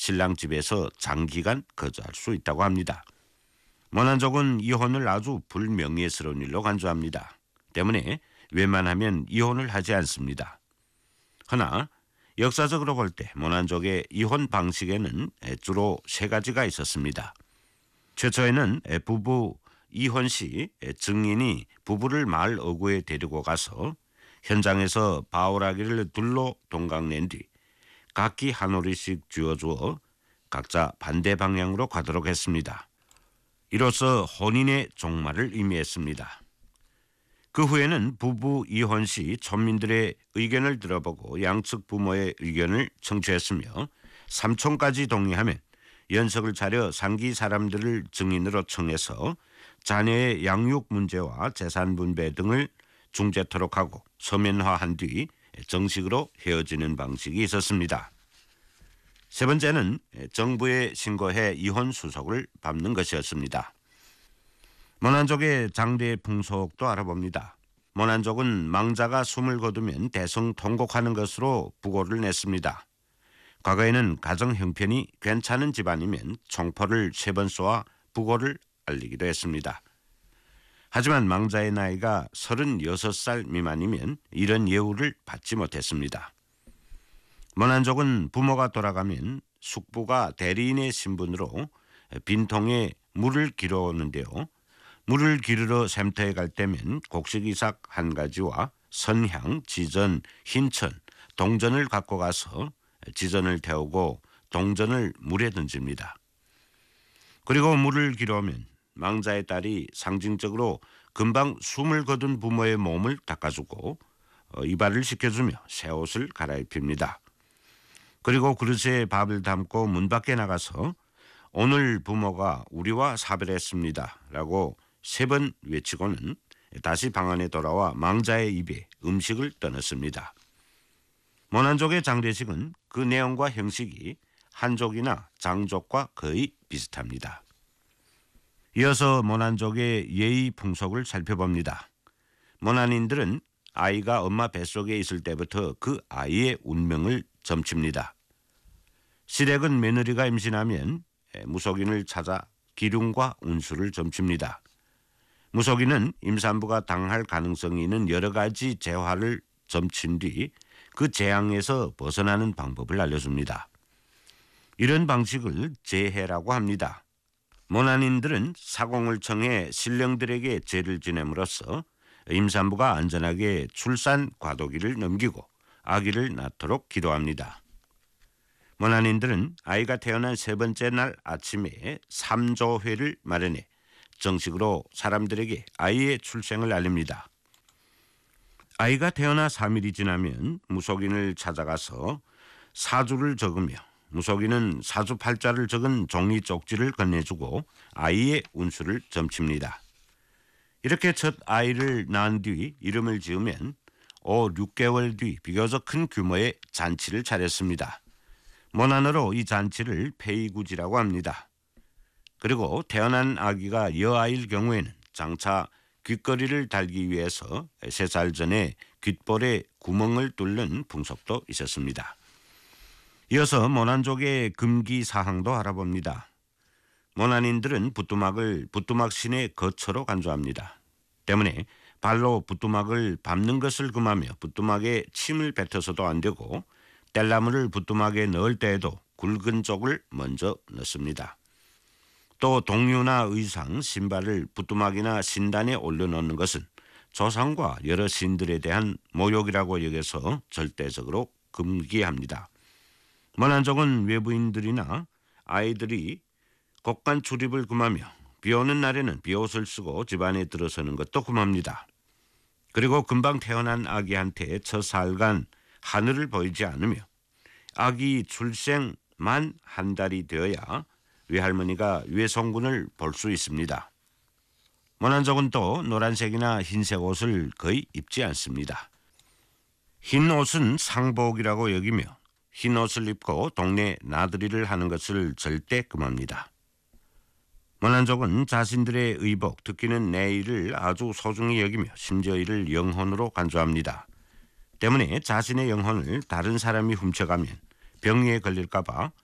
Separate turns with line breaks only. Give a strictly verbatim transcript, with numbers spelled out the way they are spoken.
신랑 집에서 장기간 거주할 수 있다고 합니다. 모난족은 이혼을 아주 불명예스러운 일로 간주합니다. 때문에 웬만하면 이혼을 하지 않습니다. 허나 역사적으로 볼 때 모난족의 이혼 방식에는 주로 세 가지가 있었습니다. 최초에는 부부 이혼 시 증인이 부부를 마을 어구에 데리고 가서 현장에서 바오라기를 둘로 동강낸 뒤 각기 한 오리씩 쥐어주어 각자 반대 방향으로 가도록 했습니다. 이로써 혼인의 종말을 의미했습니다. 그 후에는 부부 이혼 시 촌민들의 의견을 들어보고 양측 부모의 의견을 청취했으며 삼촌까지 동의하면 연석을 차려 상기 사람들을 증인으로 청해서 자녀의 양육 문제와 재산 분배 등을 중재토록 하고 서면화한 뒤 정식으로 헤어지는 방식이 있었습니다. 세 번째는 정부에 신고해 이혼 수속을 밟는 것이었습니다. 모난족의 장례 풍속도 알아봅니다. 모난족은 망자가 숨을 거두면 대성 통곡하는 것으로 부고를 냈습니다. 과거에는 가정 형편이 괜찮은 집안이면 총포를 세 번 쏘아 부고를 알리기도 했습니다. 하지만 망자의 나이가 서른여섯 살 미만이면 이런 예우를 받지 못했습니다. 모난족은 부모가 돌아가면 숙부가 대리인의 신분으로 빈통에 물을 길어오는데요. 물을 기르러 샘터에 갈 때면 곡식이삭 한 가지와 선향, 지전, 흰천, 동전을 갖고 가서 지전을 태우고 동전을 물에 던집니다. 그리고 물을 길어오면 망자의 딸이 상징적으로 금방 숨을 거둔 부모의 몸을 닦아주고 이발을 시켜주며 새 옷을 갈아입힙니다. 그리고 그릇에 밥을 담고 문 밖에 나가서 오늘 부모가 우리와 사별했습니다 라고 세 번 외치고는 다시 방 안에 돌아와 망자의 입에 음식을 떠넣습니다. 모난족의 장례식은 그 내용과 형식이 한족이나 장족과 거의 비슷합니다. 이어서 모난족의 예의 풍속을 살펴봅니다. 모난인들은 아이가 엄마 뱃속에 있을 때부터 그 아이의 운명을 점칩니다. 시댁은 며느리가 임신하면 무속인을 찾아 기륭과 운수를 점칩니다. 무속인은 임산부가 당할 가능성이 있는 여러 가지 재화를 점친 뒤 그 재앙에서 벗어나는 방법을 알려줍니다. 이런 방식을 재해라고 합니다. 모난인들은 사공을 청해 신령들에게 제를 지냄으로써 임산부가 안전하게 출산 과도기를 넘기고 아기를 낳도록 기도합니다. 모난인들은 아이가 태어난 세 번째 날 아침에 삼조회를 마련해 정식으로 사람들에게 아이의 출생을 알립니다. 아이가 태어나 삼 일이 지나면 무속인을 찾아가서 사주를 적으며 무속인은 사주팔자를 적은 종이 쪽지를 건네주고 아이의 운수를 점칩니다. 이렇게 첫 아이를 낳은 뒤 이름을 지으면 오, 육 개월 뒤 비교적 큰 규모의 잔치를 차렸습니다. 모난어로 이 잔치를 페이구지라고 합니다. 그리고 태어난 아기가 여아일 경우에는 장차 귓거리를 달기 위해서 세 살 전에 귓볼에 구멍을 뚫는 풍속도 있었습니다. 이어서 모난족의 금기 사항도 알아봅니다. 모난인들은 부뚜막을 부뚜막 신의 거처로 간주합니다. 때문에 발로 부뚜막을 밟는 것을 금하며 부뚜막에 침을 뱉어서도 안 되고 뗄나무를 부뚜막에 넣을 때에도 굵은 쪽을 먼저 넣습니다. 또 동류나 의상, 신발을 부뚜막이나 신단에 올려놓는 것은 조상과 여러 신들에 대한 모욕이라고 여겨서 절대적으로 금기합니다. 모난족은 외부인들이나 아이들이 곡간 출입을 금하며 비오는 날에는 비옷을 쓰고 집안에 들어서는 것도 금합니다. 그리고 금방 태어난 아기한테 첫 사흘간 하늘을 보이지 않으며 아기 출생 만 한 달이 되어야 외할머니가 외손군을 볼 수 있습니다. 모난족은 또 노란색이나 흰색 옷을 거의 입지 않습니다. 흰 옷은 상복이라고 여기며 흰 옷을 입고 동네 나들이를 하는 것을 절대 금합니다. 모난족은 자신들의 의복, 특히는 내일을 아주 소중히 여기며 심지어 이를 영혼으로 간주합니다. 때문에 자신의 영혼을 다른 사람이 훔쳐가면 병리에 걸릴까 봐